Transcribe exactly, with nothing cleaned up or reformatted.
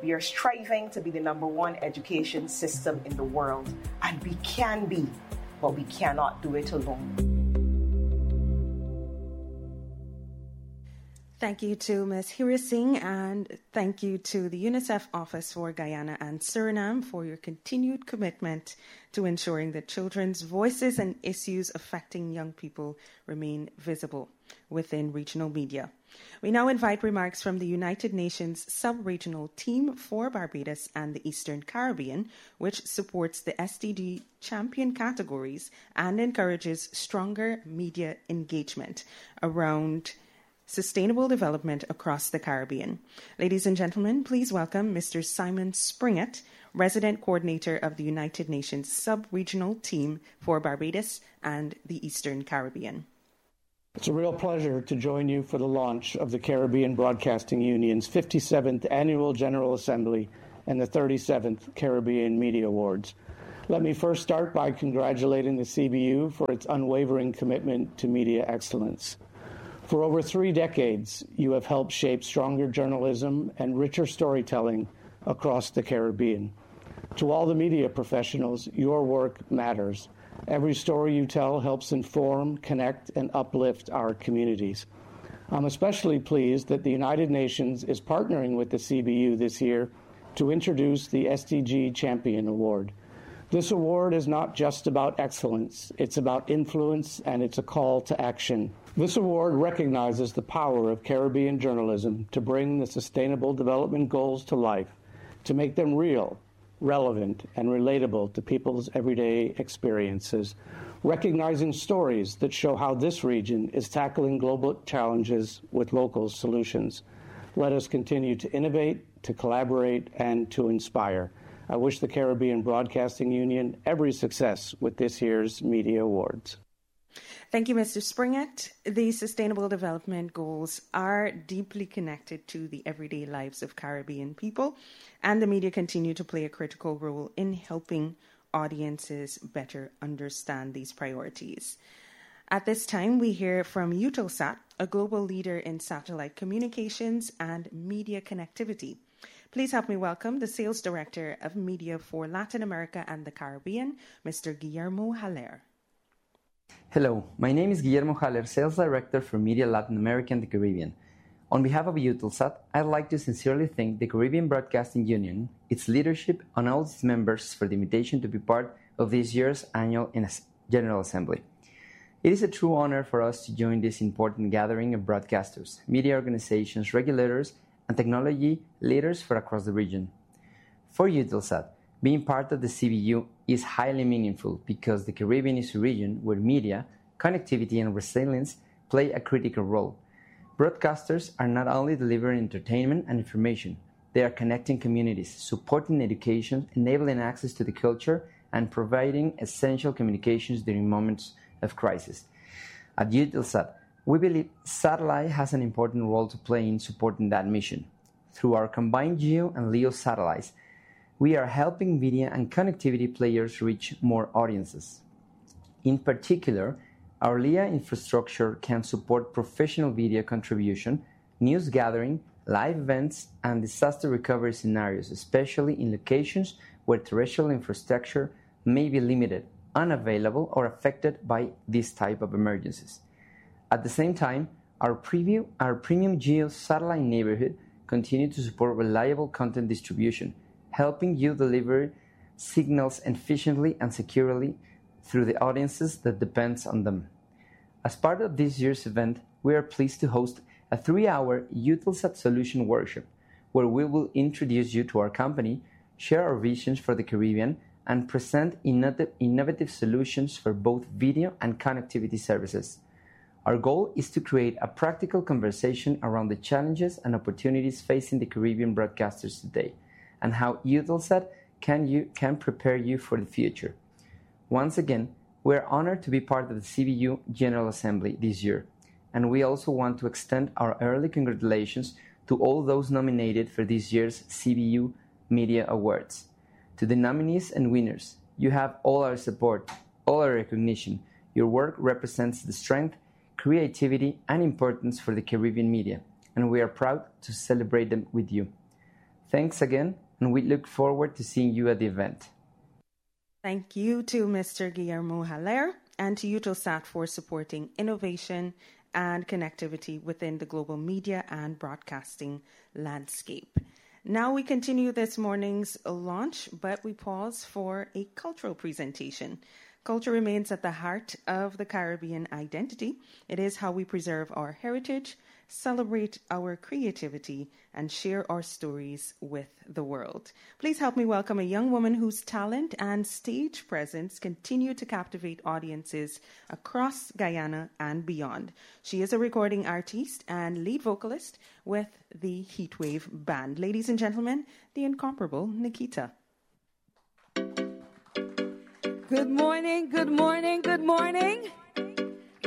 We are striving to be the number one education system in the world, and we can be, but we cannot do it alone. Thank you to Miz Hira Singh, and thank you to the UNICEF Office for Guyana and Suriname for your continued commitment to ensuring that children's voices and issues affecting young people remain visible within regional media. We now invite remarks from the United Nations Sub-Regional Team for Barbados and the Eastern Caribbean, which supports the S D G champion categories and encourages stronger media engagement around sustainable development across the Caribbean. Ladies and gentlemen, please welcome Mister Simon Springett, Resident Coordinator of the United Nations Sub-Regional Team for Barbados and the Eastern Caribbean. It's a real pleasure to join you for the launch of the Caribbean Broadcasting Union's fifty-seventh Annual General Assembly and the thirty-seventh Caribbean Media Awards. Let me first start by congratulating the C B U for its unwavering commitment to media excellence. For over three decades, you have helped shape stronger journalism and richer storytelling across the Caribbean. To all the media professionals, your work matters. Every story you tell helps inform, connect, and uplift our communities. I'm especially pleased that the United Nations is partnering with the C B U this year to introduce the S D G Champion Award. This award is not just about excellence, it's about influence, and it's a call to action. This award recognizes the power of Caribbean journalism to bring the Sustainable Development Goals to life, to make them real, relevant, and relatable to people's everyday experiences, recognizing stories that show how this region is tackling global challenges with local solutions. Let us continue to innovate, to collaborate, and to inspire. I wish the Caribbean Broadcasting Union every success with this year's Media Awards. Thank you, Mister Springett. The Sustainable Development Goals are deeply connected to the everyday lives of Caribbean people, and the media continue to play a critical role in helping audiences better understand these priorities. At this time, we hear from Eutelsat, a global leader in satellite communications and media connectivity. Please help me welcome the Sales Director of Media for Latin America and the Caribbean, Mister Guillermo Haller. Hello, my name is Guillermo Haller, Sales Director for Media Latin America and the Caribbean. On behalf of Eutelsat, I'd like to sincerely thank the Caribbean Broadcasting Union, its leadership, and all its members for the invitation to be part of this year's Annual General Assembly. It is a true honor for us to join this important gathering of broadcasters, media organizations, regulators, and technology leaders for across the region. For Eutelsat, being part of the C B U is highly meaningful because the Caribbean is a region where media, connectivity, and resilience play a critical role. Broadcasters are not only delivering entertainment and information, they are connecting communities, supporting education, enabling access to the culture, and providing essential communications during moments of crisis. At Eutelsat, we believe satellite has an important role to play in supporting that mission. Through our combined GEO and LEO satellites, we are helping media and connectivity players reach more audiences. In particular, our LEO infrastructure can support professional video contribution, news gathering, live events, and disaster recovery scenarios, especially in locations where terrestrial infrastructure may be limited, unavailable, or affected by this type of emergencies. At the same time, our, preview, our premium GEO satellite neighborhood continue to support reliable content distribution, helping you deliver signals efficiently and securely through the audiences that depends on them. As part of this year's event, we are pleased to host a three-hour Eutelsat Solution Workshop, where we will introduce you to our company, share our visions for the Caribbean, and present innovative solutions for both video and connectivity services. Our goal is to create a practical conversation around the challenges and opportunities facing the Caribbean broadcasters today, and how Eutelsat can, you, can prepare you for the future. Once again, we are honored to be part of the C B U General Assembly this year, and we also want to extend our early congratulations to all those nominated for this year's C B U Media Awards. To the nominees and winners, you have all our support, all our recognition. Your work represents the strength, creativity, and importance for the Caribbean media, and we are proud to celebrate them with you. Thanks again, and we look forward to seeing you at the event. Thank you to Mister Guillermo Haller and to Eutelsat for supporting innovation and connectivity within the global media and broadcasting landscape. Now we continue this morning's launch, but we pause for a cultural presentation. Culture remains at the heart of the Caribbean identity. It is how we preserve our heritage, celebrate our creativity, and share our stories with the world. Please help me welcome a young woman whose talent and stage presence continue to captivate audiences across Guyana and beyond. She is a recording artist and lead vocalist with the Heatwave Band. Ladies and gentlemen, the incomparable Nikita. Good morning, good morning, good morning.